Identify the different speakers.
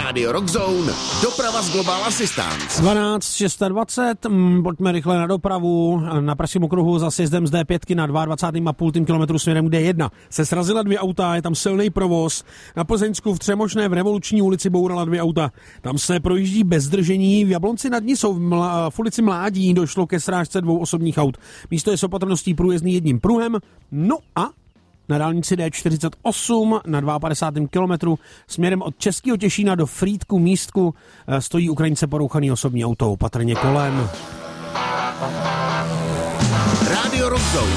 Speaker 1: Radio Rock Zone, doprava z Global Assistance.
Speaker 2: 12:26, pojďme rychle na dopravu. Na pražském okruhu za sjezdem z D5 na 22,5 kilometru směrem k D1 se srazila 2 auta, je tam silný provoz. Na Plzeňsku v Třemošné v Revoluční ulici bourala 2 auta. Tam se projíždí bez zdržení. V Jablonci nad Nisou v ulici Mládí došlo ke srážce 2 osobních aut. Místo je s opatrností průjezdný jedním pruhem. No a na dálnici D48 na 52. kilometru směrem od Českého Těšína do Frýdku Místku stojí Ukrajince porouchaný osobní auto, opatrně kolem.
Speaker 1: Radio Rock Zone